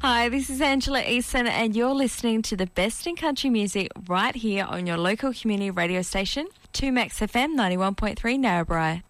Hi, this is Angela Easton, and you're listening to the best in country music right here on your local community radio station, 2Max FM 91.3 Narrabri.